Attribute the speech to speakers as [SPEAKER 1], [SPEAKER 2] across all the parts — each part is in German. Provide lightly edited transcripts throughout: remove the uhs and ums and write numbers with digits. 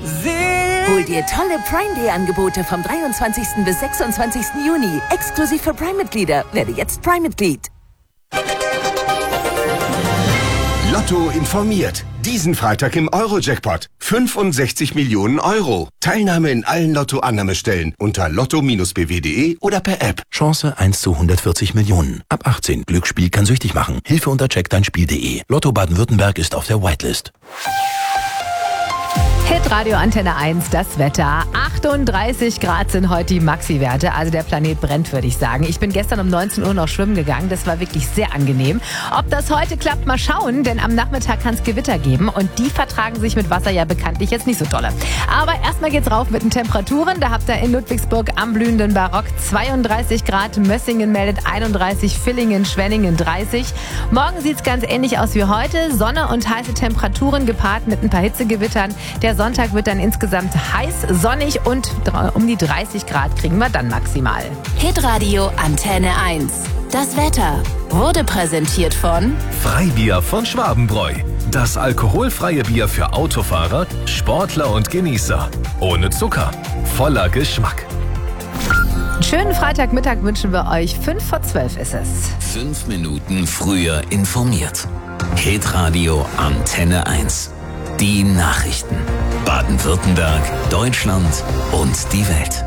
[SPEAKER 1] Hol dir tolle Prime Day Angebote vom 23. bis 26. Juni. Exklusiv für Prime-Mitglieder. Werde jetzt Prime-Mitglied.
[SPEAKER 2] Lotto informiert. Diesen Freitag im Euro-Jackpot. 65 Millionen Euro. Teilnahme in allen Lotto-Annahmestellen unter lotto-bw.de oder per App.
[SPEAKER 3] Chance 1 zu 140 Millionen. Ab 18. Glücksspiel kann süchtig machen. Hilfe unter checkdeinspiel.de. Lotto Baden-Württemberg ist auf der Whitelist.
[SPEAKER 4] Hitradio Antenne 1, das Wetter. 38 Grad sind heute die Maxi-Werte. Also der Planet brennt, würde ich sagen. Ich bin gestern um 19 Uhr noch schwimmen gegangen. Das war wirklich sehr angenehm. Ob das heute klappt, mal schauen. Denn am Nachmittag kann es Gewitter geben. Und die vertragen sich mit Wasser ja bekanntlich jetzt nicht so dolle. Aber erstmal geht's rauf mit den Temperaturen. Da habt ihr in Ludwigsburg am blühenden Barock 32 Grad. Mössingen meldet 31, Villingen, Schwenningen 30. Morgen sieht's ganz ähnlich aus wie heute. Sonne und heiße Temperaturen gepaart mit ein paar Hitzegewittern. Der Sonntag wird dann insgesamt heiß, sonnig und um die 30 Grad kriegen wir dann maximal.
[SPEAKER 1] Hitradio Antenne 1. Das Wetter wurde präsentiert von
[SPEAKER 5] Freibier von Schwabenbräu. Das alkoholfreie Bier für Autofahrer, Sportler und Genießer. Ohne Zucker, voller Geschmack.
[SPEAKER 4] Schönen Freitagmittag wünschen wir euch. 11:55 ist es.
[SPEAKER 6] 5 Minuten früher informiert. Hitradio Antenne 1. Die Nachrichten. Baden-Württemberg, Deutschland und die Welt.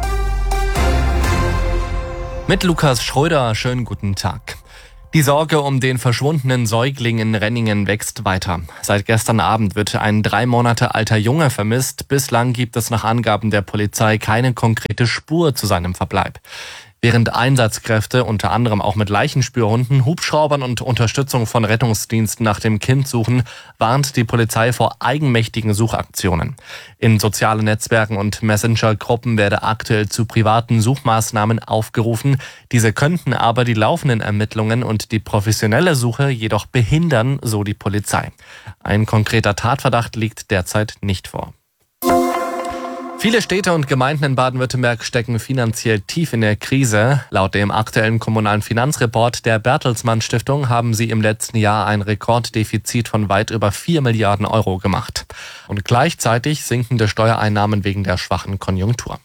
[SPEAKER 7] Mit Lukas Schröder, schönen guten Tag. Die Sorge um den verschwundenen Säugling in Renningen wächst weiter. Seit gestern Abend wird ein 3 Monate alter Junge vermisst. Bislang gibt es nach Angaben der Polizei keine konkrete Spur zu seinem Verbleib. Während Einsatzkräfte unter anderem auch mit Leichenspürhunden, Hubschraubern und Unterstützung von Rettungsdiensten nach dem Kind suchen, warnt die Polizei vor eigenmächtigen Suchaktionen. In sozialen Netzwerken und Messenger-Gruppen werde aktuell zu privaten Suchmaßnahmen aufgerufen. Diese könnten aber die laufenden Ermittlungen und die professionelle Suche jedoch behindern, so die Polizei. Ein konkreter Tatverdacht liegt derzeit nicht vor. Viele Städte und Gemeinden in Baden-Württemberg stecken finanziell tief in der Krise. Laut dem aktuellen kommunalen Finanzreport der Bertelsmann Stiftung haben sie im letzten Jahr ein Rekorddefizit von weit über 4 Milliarden Euro gemacht. Und gleichzeitig sinkende Steuereinnahmen wegen der schwachen Konjunktur.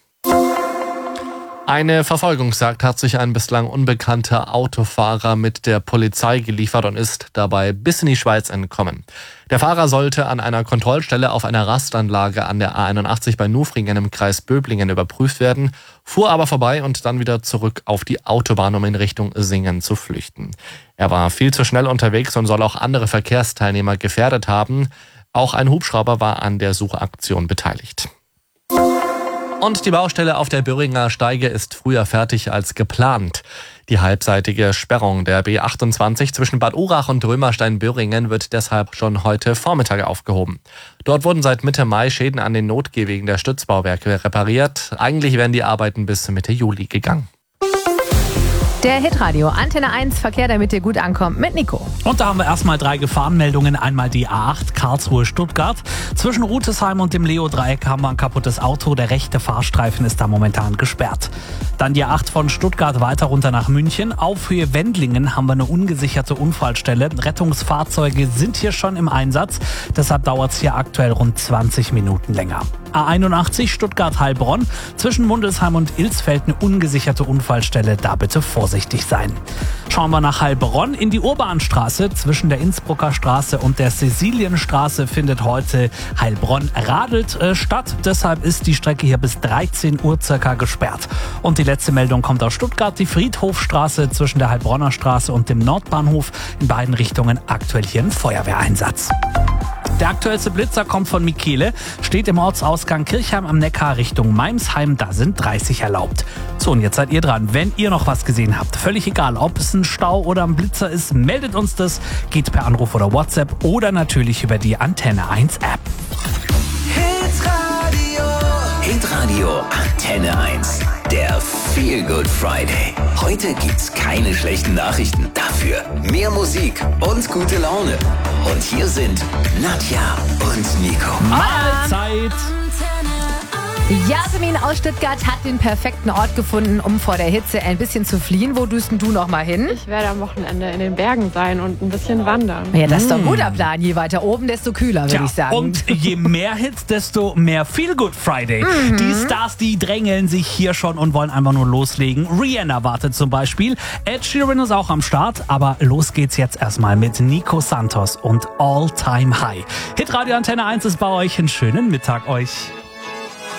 [SPEAKER 7] Eine Verfolgungsjagd hat sich ein bislang unbekannter Autofahrer mit der Polizei geliefert und ist dabei bis in die Schweiz entkommen. Der Fahrer sollte an einer Kontrollstelle auf einer Rastanlage an der A81 bei Nufringen im Kreis Böblingen überprüft werden, fuhr aber vorbei und dann wieder zurück auf die Autobahn, um in Richtung Singen zu flüchten. Er war viel zu schnell unterwegs und soll auch andere Verkehrsteilnehmer gefährdet haben. Auch ein Hubschrauber war an der Suchaktion beteiligt. Und die Baustelle auf der Böhringer Steige ist früher fertig als geplant. Die halbseitige Sperrung der B28 zwischen Bad Urach und Römerstein-Böhringen wird deshalb schon heute Vormittag aufgehoben. Dort wurden seit Mitte Mai Schäden an den Notgehwegen der Stützbauwerke repariert. Eigentlich wären die Arbeiten bis Mitte Juli gegangen.
[SPEAKER 4] Der Hitradio Antenne 1 Verkehr, damit ihr gut ankommt, mit Nico.
[SPEAKER 8] Und da haben wir erstmal 3 Gefahrenmeldungen. Einmal die A8 Karlsruhe-Stuttgart. Zwischen Rutesheim und dem Leo-Dreieck haben wir ein kaputtes Auto. Der rechte Fahrstreifen ist da momentan gesperrt. Dann die A8 von Stuttgart weiter runter nach München. Auf Höhe Wendlingen haben wir eine ungesicherte Unfallstelle. Rettungsfahrzeuge sind hier schon im Einsatz. Deshalb dauert es hier aktuell rund 20 Minuten länger. A81 Stuttgart-Heilbronn. Zwischen Mundelsheim und Ilsfeld eine ungesicherte Unfallstelle. Da bitte vorsichtig sein. Schauen wir nach Heilbronn in die Urbanstraße. Zwischen der Innsbrucker Straße und der Cäcilienstraße findet heute Heilbronn radelt statt. Deshalb ist die Strecke hier bis 13 Uhr circa gesperrt. Und die letzte Meldung kommt aus Stuttgart. Die Friedhofstraße zwischen der Heilbronner Straße und dem Nordbahnhof. In beiden Richtungen aktuell hier ein Feuerwehreinsatz. Der aktuellste Blitzer kommt von Michele, steht im Ortsausgang Kirchheim am Neckar Richtung Meimsheim, da sind 30 erlaubt. So, und jetzt seid ihr dran. Wenn ihr noch was gesehen habt, völlig egal, ob es ein Stau oder ein Blitzer ist, meldet uns das, geht per Anruf oder WhatsApp oder natürlich über die Antenne 1 App.
[SPEAKER 6] Hitradio Antenne 1. Der Feel Good Friday. Heute gibt's keine schlechten Nachrichten. Dafür mehr Musik und gute Laune. Und hier sind Nadja und Nico.
[SPEAKER 8] Mahlzeit!
[SPEAKER 4] Jasmin aus Stuttgart hat den perfekten Ort gefunden, um vor der Hitze ein bisschen zu fliehen. Wo düst denn du noch mal hin?
[SPEAKER 9] Ich werde am Wochenende in den Bergen sein und ein bisschen wandern.
[SPEAKER 4] Ja, das ist doch ein guter Plan. Je weiter oben, desto kühler, würde ich sagen.
[SPEAKER 8] Und je mehr Hits, desto mehr Feel Good Friday. Die Stars, die drängeln sich hier schon und wollen einfach nur loslegen. Rihanna wartet zum Beispiel. Ed Sheeran ist auch am Start. Aber los geht's jetzt erstmal mit Nico Santos und All Time High. Hitradio Antenne 1 ist bei euch. Einen schönen Mittag euch.